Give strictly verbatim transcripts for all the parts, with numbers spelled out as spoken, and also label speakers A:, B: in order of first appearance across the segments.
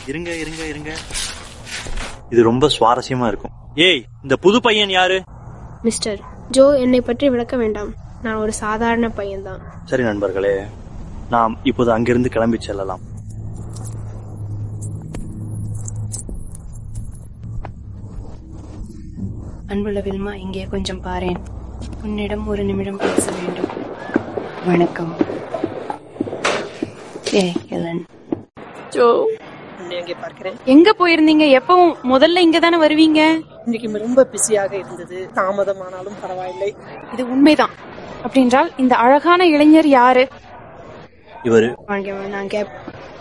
A: இருங்க இருங்க இருங்க, இது ரொம்ப சுவாரஸ்யமா இருக்கும். ஏய், இந்த புது பையன் யாரு?
B: மிஸ்டர் ஜோ, என்னை பற்றி விளக்க வேண்டாம். நான் ஒரு சாதாரண பையன்தான்.
A: சரி நண்பர்களே, நாம் இப்போது அங்கிருந்து கிளம்பி செல்லலாம்.
C: அன்புள்ள வில்மா, இங்கே கொஞ்சம் பாரேன். உன்னிடம் ஒரு நிமிடம் பேச வேண்டும். வணக்கம். ஏ எலன்.
D: ஜோ, எங்க பார்க்கிறேன்.
C: எங்க போயிருந்தீங்க? எப்பவும் முதல்ல இங்க தானே வருவீங்க.
D: இன்னைக்கு ரொம்ப பிஸியாக இருந்தது. தாமதமானாலும் பரவாயில்லை.
C: இது உண்மைதான். அப்படின்றால் இந்த அழகான இளைஞர் யாரு?
A: இவரு.
C: நான் கேப்.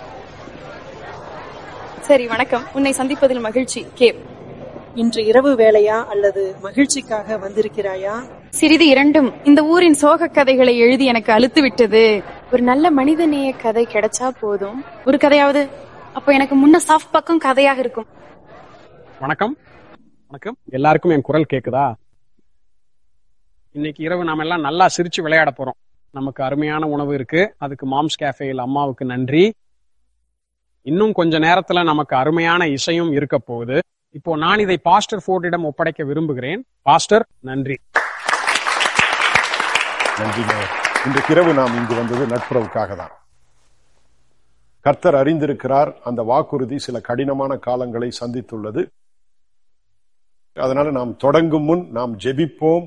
C: சரி, வணக்கம். உன்னை சந்திப்பதில் மகிழ்ச்சி. கேப்.
D: இன்று இரவு வேலையா அல்லது மகிழ்ச்சிக்காக வந்திருக்கிறாயா?
C: சிறிது இரண்டும். இந்த ஊரின் சோக கதைகளை எழுதி எனக்கு அலுத்து விட்டது. ஒரு நல்ல மனிதநேய கதை கிடைச்சா போதும். ஒரு கதையாவது. அப்போ எனக்கு முன்ன சாஃப்ட் பக்கம் கதையாக இருக்கும்.
E: வணக்கம். வணக்கம். எல்லாருக்கும் என் குரல் கேக்குதா? இன்னைக்கு இரவு நாம எல்லாம் நல்லா சிரிச்சு விளையாட போறோம். நமக்கு அருமையான உணவு இருக்கு. அதுக்கு மாம்ஸ் கேஃபேயில் அம்மாவுக்கு நன்றி. இன்னும் கொஞ்ச நேரத்துல நமக்கு அருமையான இசையும் இருக்க போகுது. இப்போ நான் இதை பாஸ்டர் ஃபோர்டிடம் ஒப்படைக்க விரும்புகிறேன். பாஸ்டர், நன்றி.
F: நன்றி. இன்றைக்கு இரவு நாம் இங்கு வந்தது நட்புறவுக்காக தான். கர்த்தர் அறிந்திருக்கிறார், அந்த வாக்குறுதி சில கடினமான காலங்களை சந்தித்துள்ளது. அதனால நாம் தொடங்கும் முன் நாம் ஜெபிப்போம்.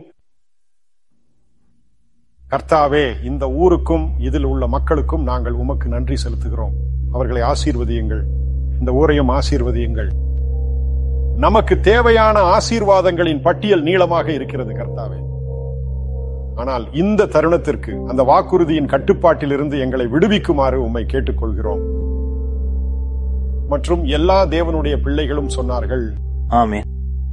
F: கர்த்தாவே, இந்த ஊருக்கும் இதில் உள்ள மக்களுக்கும் நாங்கள் உமக்கு நன்றி செலுத்துகிறோம். அவர்களை ஆசீர்வதியுங்கள், இந்த ஊரையும் ஆசீர்வதியுங்கள். நமக்கு தேவையான ஆசீர்வாதங்களின் பட்டியல் நீளமாக இருக்கிறது கர்த்தாவே. ஆனால் இந்த தருணத்திற்கு அந்த வாக்குறுதியின் கட்டுப்பாட்டில் இருந்து எங்களை விடுவிக்குமாறு உம்மை கேட்டுக்கொள்கிறோம். மற்றும் எல்லா தேவனுடைய பிள்ளைகளும் சொன்னார்கள்,
A: ஆமென்.